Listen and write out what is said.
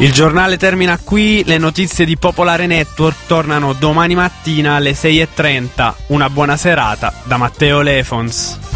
Il giornale termina qui, le notizie di Popolare Network tornano domani mattina alle 6:30. Una buona serata da Matteo Lefons.